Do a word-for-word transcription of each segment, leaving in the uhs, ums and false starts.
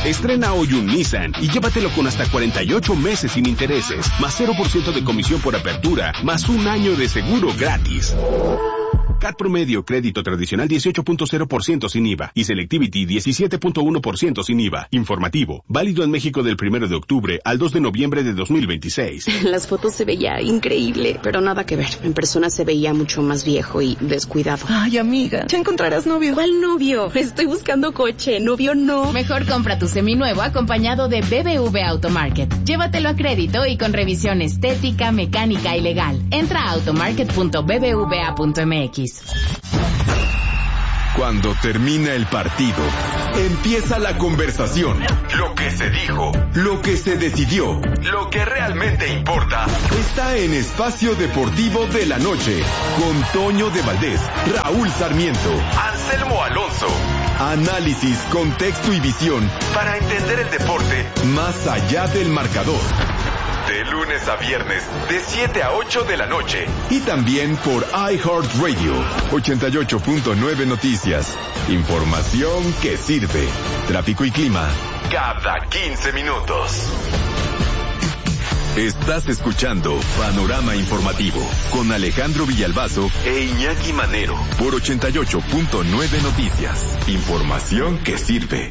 Estrena hoy un Nissan y llévatelo con hasta cuarenta y ocho meses sin intereses, más cero por ciento de comisión por apertura, más un año de seguro gratis. C A T promedio, crédito tradicional dieciocho punto cero por ciento sin I V A y Selectivity diecisiete punto uno por ciento sin I V A. Informativo, válido en México del primero de octubre al dos de noviembre de dos mil veintiséis. En las fotos se veía increíble, pero nada que ver. En persona se veía mucho más viejo y descuidado. Ay, amiga, ya encontrarás novio. ¿Cuál novio? Estoy buscando coche, novio no. Mejor compra tu seminuevo acompañado de B B V Automarket. Llévatelo a crédito y con revisión estética, mecánica y legal. Entra a automarket punto b b v a punto m x. Cuando termina el partido, empieza la conversación. Lo que se dijo, lo que se decidió, lo que realmente importa, está en Espacio Deportivo de la Noche, con Toño de Valdés, Raúl Sarmiento, Anselmo Alonso. Análisis, contexto y visión para entender el deporte más allá del marcador. De lunes a viernes, de siete a ocho de la noche. Y también por iHeartRadio, ochenta y ocho punto nueve Noticias. Información que sirve. Tráfico y clima, cada quince minutos. Estás escuchando Panorama Informativo, con Alejandro Villalbazo e Iñaki Manero, por ochenta y ocho punto nueve Noticias. Información que sirve.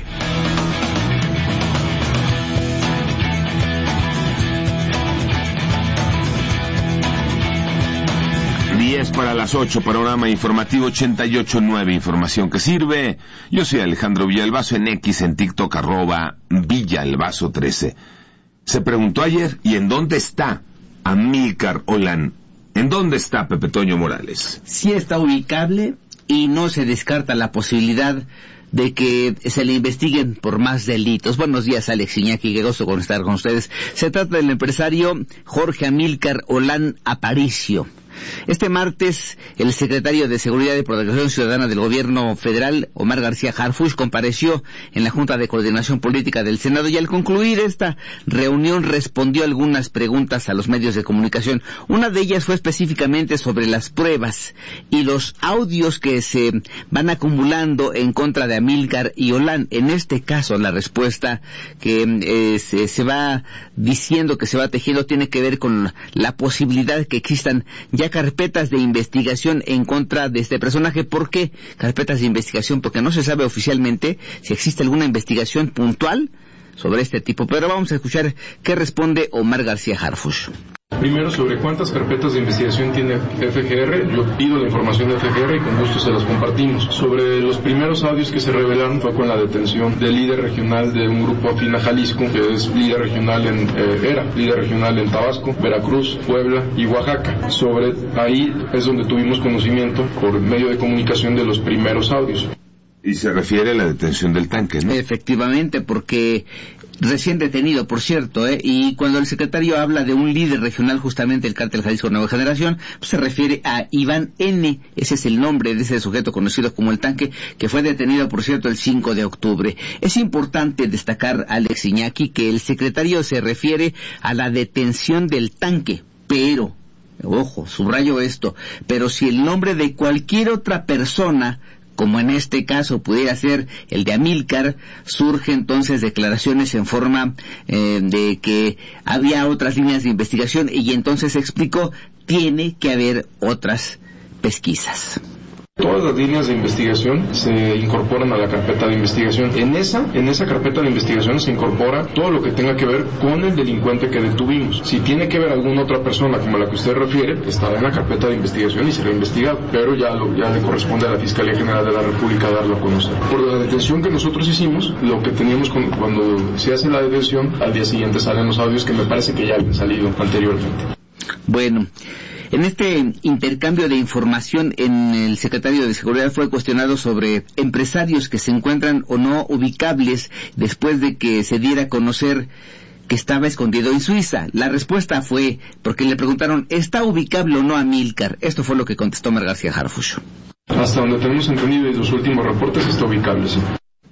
diez para las ocho, Panorama Informativo ochenta y ocho punto nueve, información que sirve. Yo soy Alejandro Villalbazo, en X, en TikTok, arroba Villalbazo trece. Se preguntó ayer, ¿y en dónde está Amílcar Olán? ¿En dónde está Pepe Toño Morales? Sí está ubicable y no se descarta la posibilidad de que se le investiguen por más delitos. Buenos días, Alex, Iñaki, qué gusto con estar con ustedes. Se trata del empresario Jorge Amílcar Olán Aparicio. Este martes, el secretario de Seguridad y Protección Ciudadana del Gobierno Federal, Omar García Harfuch, compareció en la Junta de Coordinación Política del Senado y al concluir esta reunión respondió algunas preguntas a los medios de comunicación. Una de ellas fue específicamente sobre las pruebas y los audios que se van acumulando en contra de Amílcar y Olán. En este caso, la respuesta que eh, se, se va diciendo, que se va tejiendo, tiene que ver con la posibilidad que existan ya carpetas de investigación en contra de este personaje. ¿Por qué carpetas de investigación? Porque no se sabe oficialmente si existe alguna investigación puntual sobre este tipo. Pero vamos a escuchar qué responde Omar García Harfuch. Primero, sobre cuántas carpetas de investigación tiene F G R. Yo pido la información de F G R y con gusto se las compartimos. Sobre los primeros audios que se revelaron fue con la detención del líder regional de un grupo afín a Jalisco, que es líder regional en, eh, era líder regional en Tabasco, Veracruz, Puebla y Oaxaca. Sobre ahí es donde tuvimos conocimiento por medio de comunicación de los primeros audios. Y se refiere a la detención del tanque, ¿no? Efectivamente, porque recién detenido, por cierto, ¿eh? Y cuando el secretario habla de un líder regional, justamente el Cártel Jalisco Nueva Generación, pues se refiere a Iván N., ese es el nombre de ese sujeto conocido como el tanque, que fue detenido, por cierto, el cinco de octubre. Es importante destacar, Alex, Iñaki, que el secretario se refiere a la detención del tanque, pero, ojo, subrayo esto, pero si el nombre de cualquier otra persona, como en este caso pudiera ser el de Amílcar, surge entonces declaraciones en forma eh, de que había otras líneas de investigación y entonces explicó, tiene que haber otras pesquisas. Todas las líneas de investigación se incorporan a la carpeta de investigación. En esa, en esa carpeta de investigación se incorpora todo lo que tenga que ver con el delincuente que detuvimos. Si tiene que ver alguna otra persona como la que usted refiere, estará en la carpeta de investigación y será investigado. Pero ya, lo, ya le corresponde a la Fiscalía General de la República darlo a conocer. Por la detención que nosotros hicimos, lo que teníamos con, cuando se hace la detención, al día siguiente salen los audios que me parece que ya habían salido anteriormente. Bueno, en este intercambio de información, en el secretario de Seguridad fue cuestionado sobre empresarios que se encuentran o no ubicables después de que se diera a conocer que estaba escondido en Suiza. La respuesta fue, porque le preguntaron, ¿está ubicable o no Amílcar? Esto fue lo que contestó Omar García Harfuch. Hasta donde tenemos entendido y los últimos reportes, está ubicable, sí.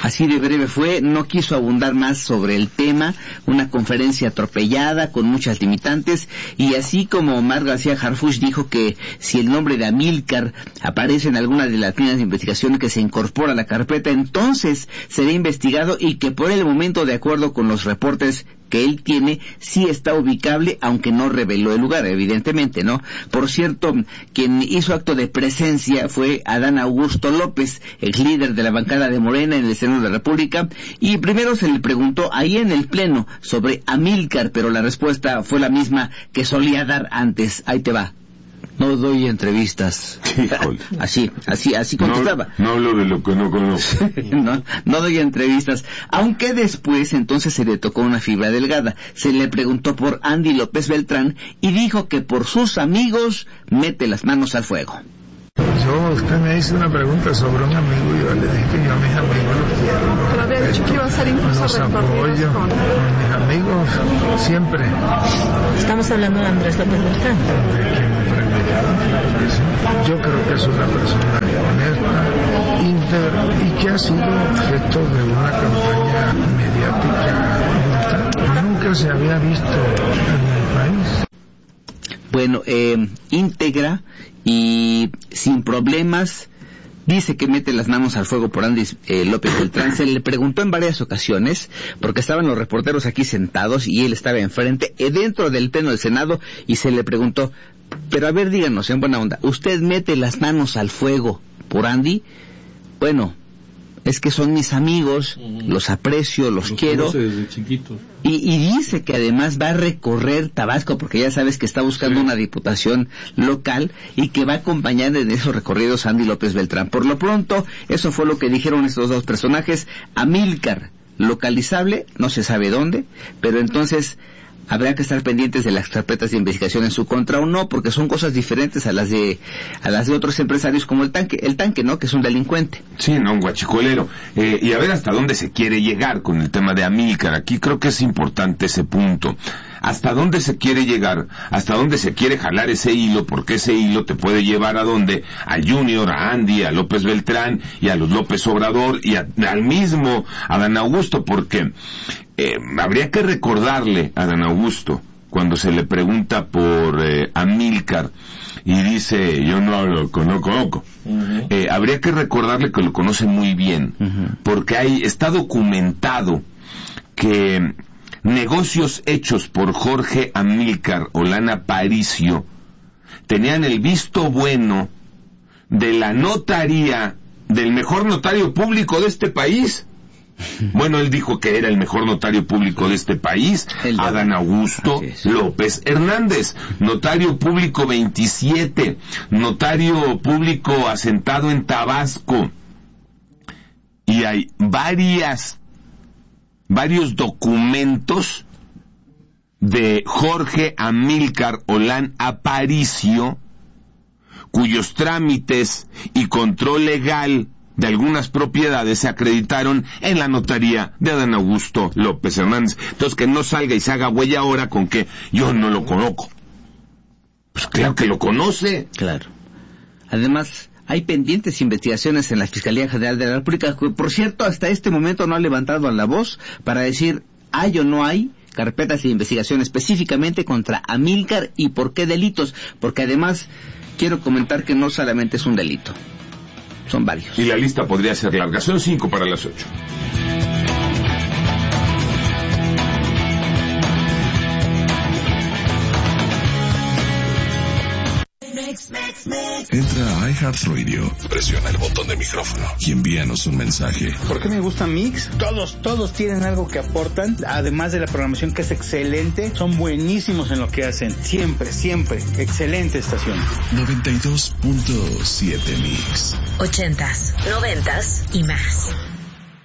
Así de breve fue, no quiso abundar más sobre el tema, una conferencia atropellada, con muchas limitantes, y así como Omar García Harfuch dijo que si el nombre de Amílcar aparece en alguna de las líneas de investigación que se incorpora a la carpeta, entonces será investigado, y que por el momento, de acuerdo con los reportes que él tiene, sí está ubicable, aunque no reveló el lugar, evidentemente, ¿no? Por cierto, quien hizo acto de presencia fue Adán Augusto López, el líder de la bancada de Morena en el Senado de la República, y primero se le preguntó ahí en el Pleno sobre Amílcar, pero la respuesta fue la misma que solía dar antes. Ahí te va. No doy entrevistas. Híjole. Así, así, así contestaba. No, no hablo de lo que no conozco. no, no doy entrevistas. Aunque después entonces se le tocó una fibra delgada. Se le preguntó por Andy López Beltrán y dijo que por sus amigos mete las manos al fuego. Yo, usted me hizo una pregunta sobre un amigo y yo le dije que yo a mis amigos los quiero. Pero había dicho que iba a ser incluso los apoyo con... con mis amigos siempre. Estamos hablando de Andrés López Beltrán. Yo creo que es una persona honesta, íntegra y que ha sido objeto de una campaña mediática brutal. Nunca se había visto en el país. Bueno, eh, íntegra y sin problemas. Dice que mete las manos al fuego por Andy eh, López Beltrán. Se le preguntó en varias ocasiones, porque estaban los reporteros aquí sentados y él estaba enfrente, eh, dentro del Pleno del Senado, y se le preguntó, pero a ver, díganos, en buena onda, ¿usted mete las manos al fuego por Andy? Bueno, es que son mis amigos, uh-huh. los aprecio, los, los quiero. Desde chiquitos. Y, y dice que además va a recorrer Tabasco, porque ya sabes que está buscando sí. una diputación local, y que va a acompañar en esos recorridos a Andy López Beltrán. Por lo pronto, eso fue lo que dijeron estos dos personajes. Amílcar, localizable, no se sabe dónde, pero entonces habrá que estar pendientes de las carpetas de investigación en su contra o no, porque son cosas diferentes a las de a las de otros empresarios, como el tanque, el tanque, ¿no? Que es un delincuente. Sí, no, un guachicolero. Eh, y a ver hasta dónde se quiere llegar con el tema de Amílcar. Aquí creo que es importante ese punto. ¿Hasta dónde se quiere llegar? ¿Hasta dónde se quiere jalar ese hilo? Porque ese hilo te puede llevar a dónde? A Junior, a Andy, a López Beltrán y a los López Obrador y a, al mismo Adán Augusto, porque eh, habría que recordarle a Adán Augusto cuando se le pregunta por eh, Amílcar y dice, yo no lo conozco. Uh-huh. Eh, habría que recordarle que lo conoce muy bien, uh-huh. porque hay, está documentado que negocios hechos por Jorge Amílcar Olán Aparicio tenían el visto bueno de la notaría del mejor notario público de este país. Bueno, él dijo que era el mejor notario público de este país, Adán Augusto López Hernández, notario público veintisiete, notario público asentado en Tabasco. Y hay varias varios documentos de Jorge Amílcar Olán Aparicio, cuyos trámites y control legal de algunas propiedades se acreditaron en la notaría de Adán Augusto López Hernández. Entonces, que no salga y se haga huella ahora con que yo no lo conozco. Pues claro que lo conoce. Claro. Además, hay pendientes investigaciones en la Fiscalía General de la República, que, por cierto, hasta este momento no ha levantado la voz para decir hay o no hay carpetas de investigación específicamente contra Amílcar y por qué delitos, porque además quiero comentar que no solamente es un delito, son varios. Y la lista podría ser larga, son cinco para las ocho. Entra a iHeartRadio, presiona el botón de micrófono y envíanos un mensaje. ¿Por qué me gusta Mix? Todos, todos tienen algo que aportan, además de la programación que es excelente, son buenísimos en lo que hacen. Siempre, siempre, excelente estación. noventa y dos punto siete Mix. Ochentas, noventas y más.